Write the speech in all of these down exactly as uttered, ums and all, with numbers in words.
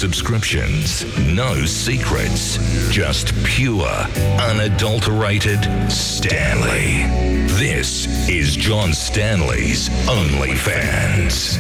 subscriptions, no secrets, just pure, unadulterated Stanley. This is John Stanley's OnlyFans.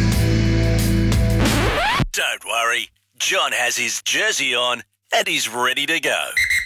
Don't worry, John has his jersey on and he's ready to go.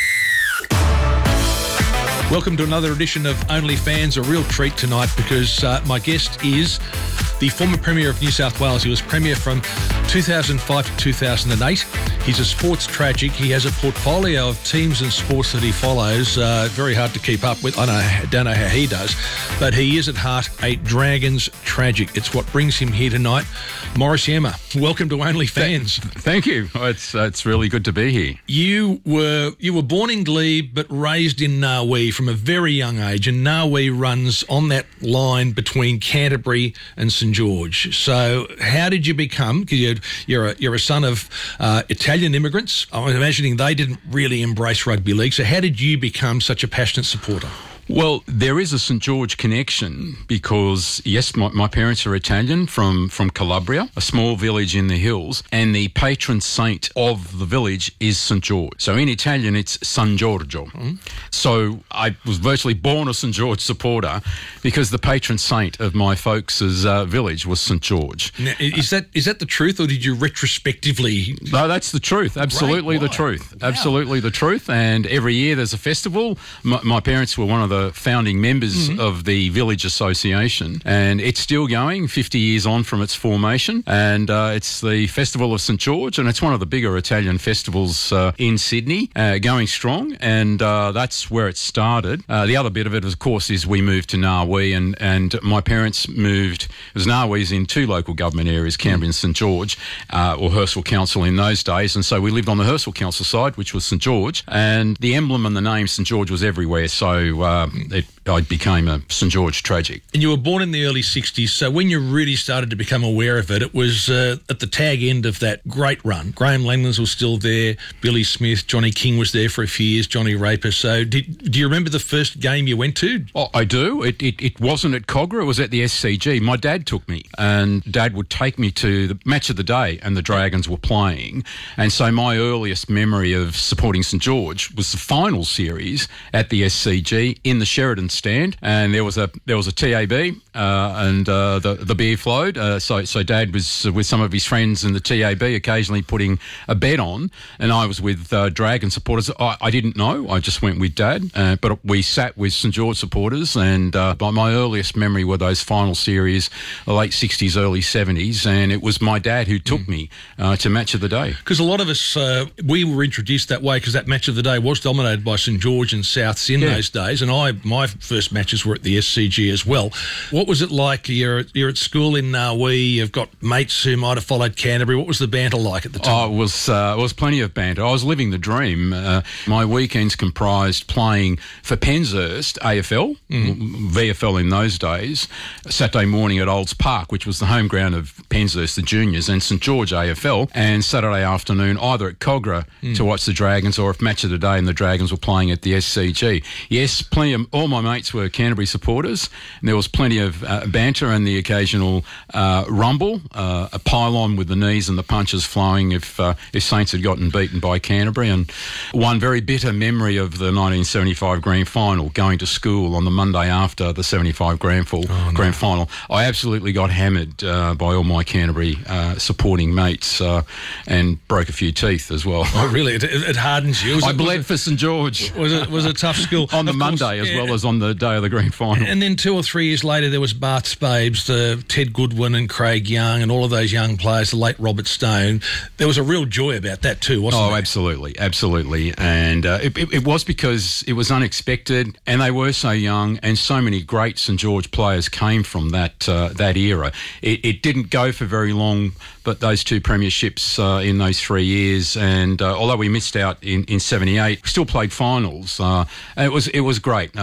Welcome to another edition of OnlyFans. A real treat tonight because uh, my guest is the former Premier of New South Wales. He was Premier from two thousand five to two thousand eight. He's a sports tragic. He has a portfolio of teams and sports that he follows. Uh, very hard to keep up with. I know, don't know how he does. But he is at heart a Dragons tragic. It's what brings him here tonight. Morris Yemma, welcome to OnlyFans. Thank you. It's uh, it's really good to be here. You were you were born in Glebe but raised in Narwee from a very young age, and Narwee runs on that line between Canterbury and St George. So how did you become, because you're, you're, a, you're a son of uh, Italian immigrants, I'm imagining they didn't really embrace rugby league, so how did you become such a passionate supporter? Well, there is a St George connection because, yes, my, my parents are Italian from, from Calabria, a small village in the hills, and the patron saint of the village is St George. So in Italian, it's San Giorgio. Mm. So I was virtually born a St George supporter because the patron saint of my folks' uh, village was St George. Now, is that is that the truth, or did you retrospectively... No, that's the truth. Absolutely the truth. Wow. Absolutely the truth. And every year there's a festival. My, my parents were one of the the founding members mm-hmm. of the Village Association, and it's still going fifty years on from its formation, and uh, it's the Festival of St George, and it's one of the bigger Italian festivals uh, in Sydney, uh, going strong, and uh, that's where it started. Uh, the other bit of it, of course, is we moved to Narwee, and, and my parents moved, because Narwee's in two local government areas, Canberra mm. and St George, uh, or Hurstville Council in those days, and so we lived on the Hurstville Council side, which was St George, and the emblem and the name St George was everywhere, so uh, It, I became a St George tragic. And you were born in the early sixties, so when you really started to become aware of it, it was uh, at the tag end of that great run. Graham Langlands was still there, Billy Smith, Johnny King was there for a few years, Johnny Raper. So did, do you remember the first game you went to? Oh, I do. It, it, it wasn't at Cogra, it was at the S C G. My dad took me, and Dad would take me to the match of the day, and the Dragons were playing. And so my earliest memory of supporting St George was the final series at the S C G in the Sheridan stand, and there was a there was a T A B, uh, and uh, the the beer flowed. Uh, so so Dad was with some of his friends in the T A B, occasionally putting a bet on, and I was with uh, Dragon supporters. I, I didn't know. I just went with Dad, uh, but we sat with St George supporters, and uh, by my earliest memory were those final series, the late sixties, early seventies, and it was my dad who took mm. me uh, to Match of the Day. Because a lot of us, uh, we were introduced that way because that Match of the Day was dominated by St George and Souths in yeah. those days, and I my first matches were at the S C G as well. What was it like? You're, you're at school in Narwee, you've got mates who might have followed Canterbury. What was the banter like at the time? Oh, it was, uh, it was plenty of banter. I was living the dream. Uh, my weekends comprised playing for Penshurst A F L, mm. V F L in those days, Saturday morning at Olds Park, which was the home ground of Penshurst, the juniors, and St George A F L, and Saturday afternoon either at Cogra mm. to watch the Dragons, or if Match of the Day and the Dragons were playing at the S C G. Yes, plenty of, all my mates were Canterbury supporters, and there was plenty of uh, banter and the occasional uh, rumble, uh, a pile-on with the knees and the punches flowing if uh, if Saints had gotten beaten by Canterbury. And one very bitter memory of the nineteen seventy-five grand final, going to school on the Monday after the seventy-five grand, full, oh, no. grand final. I absolutely got hammered uh, by all my Canterbury uh, supporting mates uh, and broke a few teeth as well. Oh, really? It, it hardens you? Was I it, bled it, for St George. Was it was a tough school? on the of Monday course, as yeah. well as on the day of the grand final. And then two or three years later, there was Bart Spabes, the Ted Goodwin and Craig Young and all of those young players, the late Robert Stone. There was a real joy about that too, wasn't oh, there? Oh, absolutely, absolutely. And uh, it, it, it was because it was unexpected, and they were so young, and so many great St George players came from that uh, that era. It, it didn't go for very long, but those two premierships uh, in those three years, and uh, although we missed out in, in seventy-eight, we still played finals. Uh, and it was it was great. Uh, unfortunately,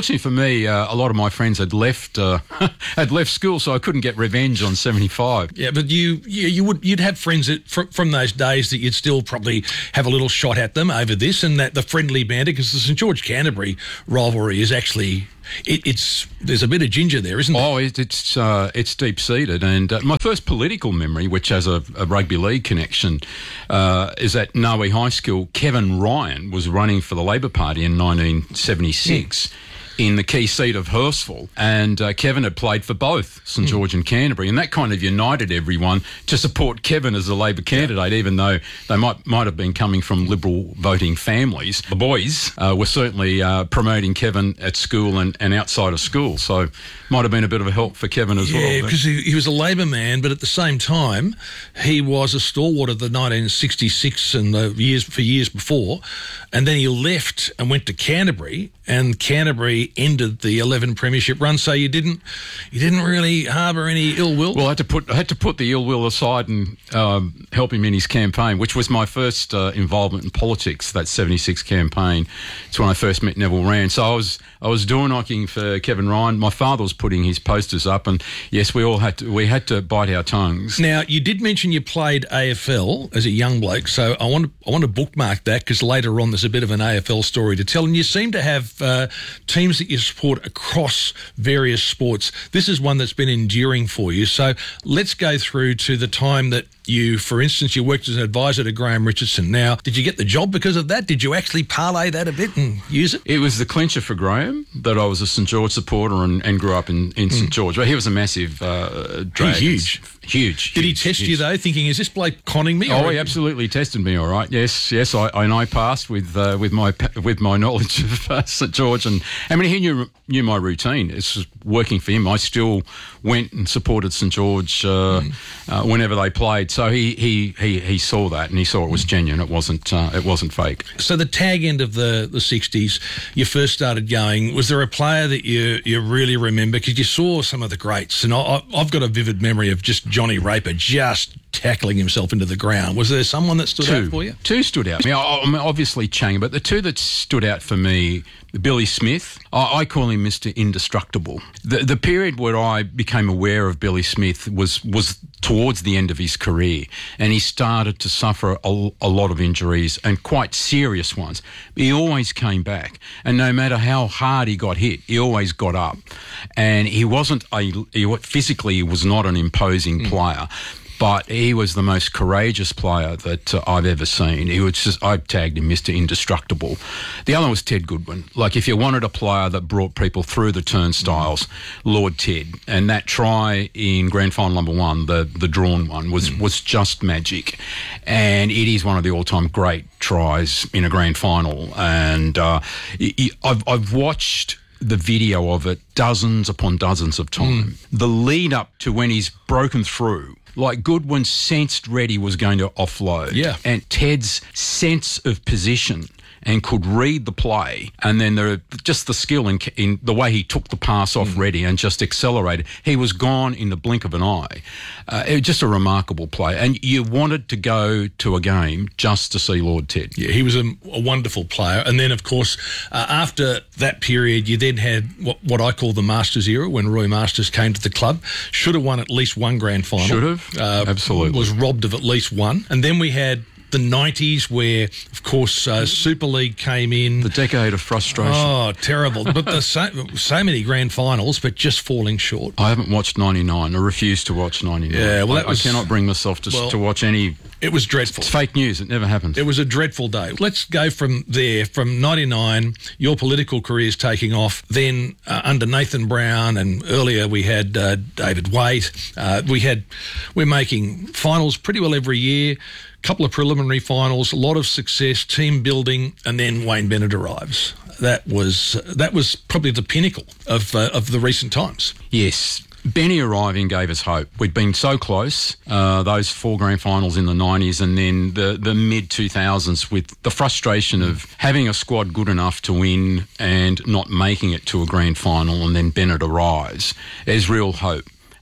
unfortunately for me, uh, a lot of my friends had left uh, had left school, so I couldn't get revenge on seventy-five. Yeah, but you you, you would you'd have friends that, from, from those days that you'd still probably have a little shot at them over this, and that the friendly banter, because the St George Canterbury rivalry is actually. It, it's there's a bit of ginger there, isn't there? Oh, it, it's uh, it's deep seated, and uh, my first political memory, which has a, a rugby league connection, uh, is at Narwee High School. Kevin Ryan was running for the Labor Party in nineteen seventy-six. Mm. In the key seat of Hurstville, and uh, Kevin had played for both St George mm. and Canterbury, and that kind of united everyone to support Kevin as a Labor candidate, yeah. even though they might might have been coming from Liberal voting families. The boys uh, were certainly uh, promoting Kevin at school and, and outside of school, so might have been a bit of a help for Kevin as yeah, well. Yeah, because he, he was a Labor man, but at the same time, he was a stalwart of the nineteen sixty-six and the years for years before, and then he left and went to Canterbury, and Canterbury ended the eleven premiership run, so you didn't you didn't really harbour any ill will. Well, I had to put I had to put the ill will aside and um, help him in his campaign, which was my first uh, involvement in politics. That seventy-six campaign. It's when I first met Neville Rand. So I was I was door knocking for Kevin Ryan. My father was putting his posters up, and yes, we all had to we had to bite our tongues. Now, you did mention you played A F L as a young bloke, so I want to I want to bookmark that, because later on there's a bit of an A F L story to tell, and you seem to have uh, teams that you support across various sports. This is one that's been enduring for you. So let's go through to the time that you, for instance, you worked as an advisor to Graham Richardson. Now, did you get the job because of that? Did you actually parlay that a bit and use it? It was the clincher for Graham that I was a St George supporter and, and grew up in, in mm. St George. But he was a massive uh, Dragons. Huge. Huge. Did huge, he test huge. you, though, thinking, is this bloke conning me? Oh, he absolutely tested me, all right. Yes, yes, I, and I passed with uh, with my with my knowledge of uh, St George. And I mean, he knew knew my routine. It's working for him. I still went and supported St George uh, mm. uh, whenever they played. So he, he he he saw that, and he saw it was genuine. It wasn't uh, it wasn't fake. So the tag end of the the sixties, you first started going. Was there a player that you you really remember? Because you saw some of the greats, and I, I've got a vivid memory of just Johnny Raper just tackling himself into the ground. Was there someone that stood two, out for you? Two stood out. I mean, I, I mean, obviously Chang, but the two that stood out for me, Billy Smith, I, I call him Mister Indestructible. The the period where I became aware of Billy Smith was was towards the end of his career, and he started to suffer a, a lot of injuries, and quite serious ones. He always came back, and no matter how hard he got hit, he always got up. And he wasn't a he, physically he was not an imposing mm. player. But he was the most courageous player that uh, I've ever seen. He was just, I tagged him Mister Indestructible. The other was Ted Goodwin. Like, if you wanted a player that brought people through the turnstiles, mm. Lord Ted. And that try in grand final number one, the the drawn one, was, mm. was just magic. And it is one of the all-time great tries in a grand final. And uh, I've, I've watched the video of it dozens upon dozens of times. Mm. The lead up to when he's broken through, like Goodwin sensed Reddy was going to offload. Yeah. And Ted's sense of position and could read the play, and then the, just the skill in, in the way he took the pass off mm. Reddy and just accelerated. He was gone in the blink of an eye. Uh, it was just a remarkable play. And you wanted to go to a game just to see Lord Ted. Yeah, he was a, a wonderful player. And then, of course, uh, after that period, you then had what, what I call the Masters era, when Roy Masters came to the club. Should have won at least one grand final. Should have, uh, absolutely. Was robbed of at least one. And then we had the nineties, where, of course, uh, Super League came in. The decade of frustration. Oh, terrible. But there's so, so many grand finals, but just falling short. I haven't watched ninety-nine. I refuse to watch ninety-nine. Yeah, well, that I, was, I cannot bring myself to, well, to watch any. It was dreadful. It's fake news. It never happened. It was a dreadful day. Let's go from there. From ninety-nine, your political career's taking off. Then uh, under Nathan Brown, and earlier we had uh, David Waite. Uh, we had, we're making finals pretty well every year. Couple of preliminary finals, a lot of success, team building, and then Wayne Bennett arrives. That was that was probably the pinnacle of uh, of the recent times. Yes. Benny arriving gave us hope. We'd been so close, uh, those four grand finals in the nineties, and then the, the mid two thousands, with the frustration of having a squad good enough to win and not making it to a grand final, and then Bennett arrives. There's real hope.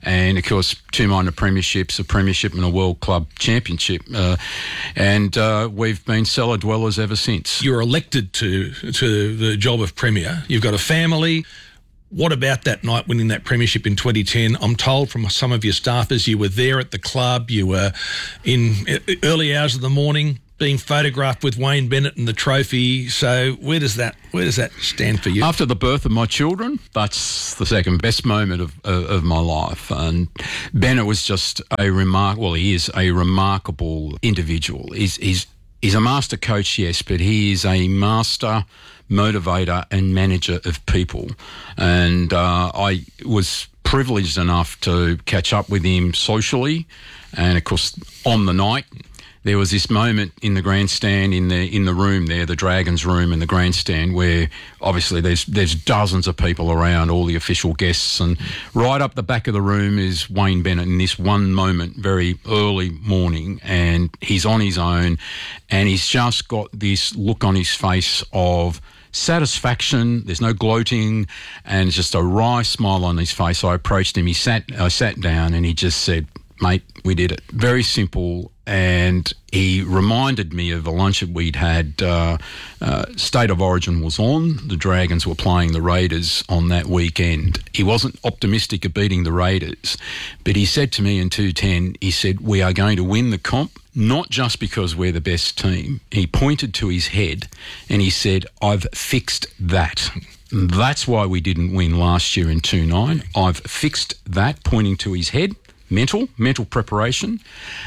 and of course two minor premierships, a premiership and a World Club Championship, uh, and uh, we've been cellar dwellers ever since. You were elected to to the job of Premier. You've got a family. What about that night winning that premiership in twenty ten? I'm told from some of your staffers you were there at the club, you were in early hours of the morning being photographed with Wayne Bennett and the trophy. So where does that where does that stand for you? After the birth of my children, that's the second best moment of of, of my life. And Bennett was just a remark. Well, he is a remarkable individual. He's he's he's a master coach, yes, but he is a master motivator and manager of people. And uh, I was privileged enough to catch up with him socially, and of course on the night there was this moment in the grandstand, in the in the room there, the Dragons room in the grandstand, where obviously there's there's dozens of people around, all the official guests, and right up the back of the room is Wayne Bennett in this one moment, very early morning, and he's on his own, and he's just got this look on his face of satisfaction. There's no gloating, and just a wry smile on his face. I approached him. He sat. I sat down, and he just said, "Mate, we did it." Very simple. And he reminded me of a lunch that we'd had. Uh, uh, State of Origin was on. The Dragons were playing the Raiders on that weekend. He wasn't optimistic of beating the Raiders, but he said to me in two ten, he said, "We are going to win the comp, not just because we're the best team." He pointed to his head and he said, "I've fixed that." That's why we didn't win last year in two nine. I've fixed that, pointing to his head, mental, mental preparation.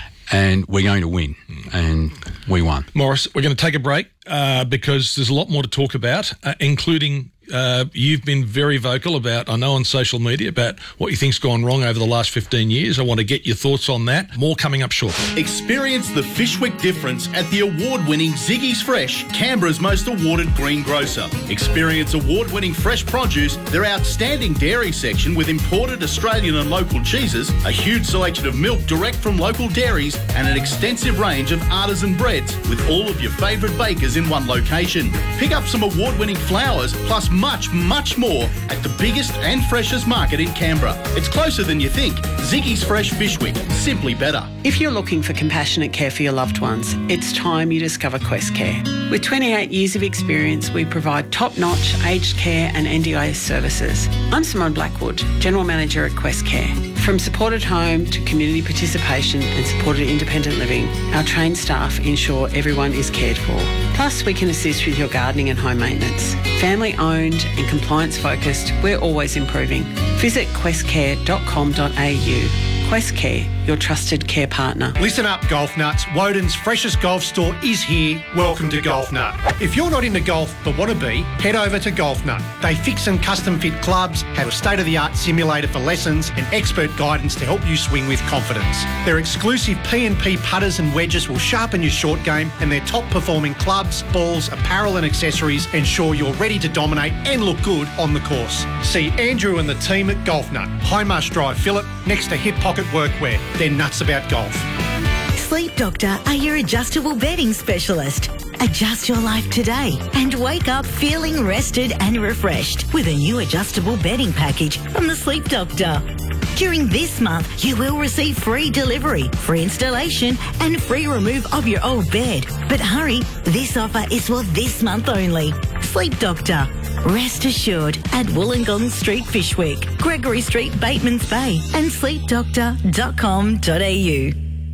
And we're going to win, and we won. Morris, we're going to take a break uh, because there's a lot more to talk about, uh, including uh, you've been very vocal about, I know on social media, about what you think's gone wrong over the last fifteen years. I want to get your thoughts on that. More coming up shortly. Experience the Fishwick difference at the award-winning Ziggy's Fresh, Canberra's most awarded green grocer. Experience award-winning fresh produce, their outstanding dairy section with imported Australian and local cheeses, a huge selection of milk direct from local dairies, and an extensive range of artisan breads with all of your favourite bakers in one location. Pick up some award-winning flowers plus much, much more at the biggest and freshest market in Canberra. It's closer than you think. Ziggy's Fresh Fishwick, simply better. If you're looking for compassionate care for your loved ones, it's time you discover Quest Care. With twenty-eight years of experience, we provide top-notch aged care and N D I S services. I'm Simone Blackwood, General Manager at Quest Care. From supported home to community participation and supported independent living, our trained staff ensure everyone is cared for. Plus, we can assist with your gardening and home maintenance. Family owned and compliance focused, we're always improving. Visit quest care dot com dot a u. Quest Care, your trusted care partner. Listen up, golf nuts. Woden's freshest golf store is here. Welcome to Golf Nut. If you're not into golf but want to be, head over to Golf Nut. They fix and custom fit clubs, have a state-of-the-art simulator for lessons, and expert guidance to help you swing with confidence. Their exclusive P and P putters and wedges will sharpen your short game, and their top-performing clubs, balls, apparel and accessories ensure you're ready to dominate and look good on the course. See Andrew and the team at Golf Nut, High Marsh Drive, Phillip, next to Hip Pocket Workwear. They're nuts about golf. Sleep Doctor are your adjustable bedding specialist. Adjust your life today and wake up feeling rested and refreshed with a new adjustable bedding package from the Sleep Doctor. During this month, you will receive free delivery, free installation and free remove of your old bed. But hurry, this offer is for this month only. Sleep Doctor. Rest assured at Wollongong Street, Fishwick, Gregory Street, Batemans Bay and sleep doctor dot com dot a u.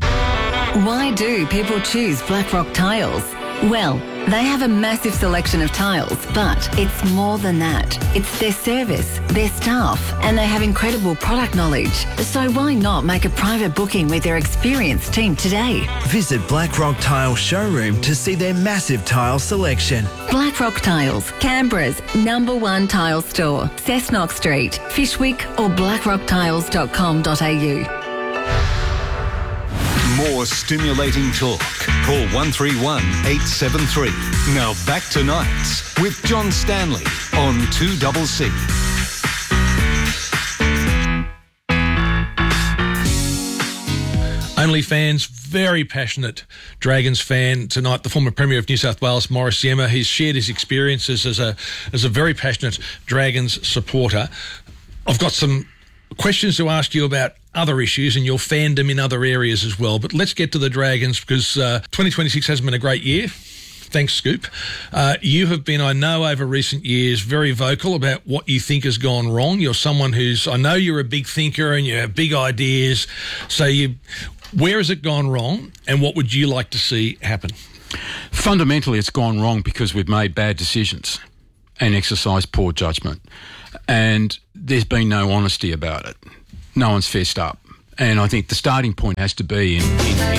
Why do people choose Blackrock Tiles? Well, they have a massive selection of tiles, but it's more than that. It's their service, their staff, and they have incredible product knowledge. So why not make a private booking with their experienced team today? Visit Blackrock Tile Showroom to see their massive tile selection. Blackrock Tiles, Canberra's number one tile store. Cessnock Street, Fishwick or blackrock tiles dot com dot a u. More stimulating talk. Call one three one, eight seven three. Now back to Nights with John Stanley on two C C. Only fans, very passionate Dragons fan tonight. The former Premier of New South Wales, Morris Iemma, he's shared his experiences as a as a very passionate Dragons supporter. I've got some questions to ask you about other issues and your fandom in other areas as well. But let's get to the Dragons, because uh, twenty twenty-six has been a great year. Thanks, Scoop. Uh, you have been, I know, over recent years, very vocal about what you think has gone wrong. You're someone who's, I know you're a big thinker and you have big ideas. So you, where has it gone wrong, and what would you like to see happen? Fundamentally, it's gone wrong because we've made bad decisions and exercised poor judgment. And there's been no honesty about it. No one's fessed up. And I think the starting point has to be in, in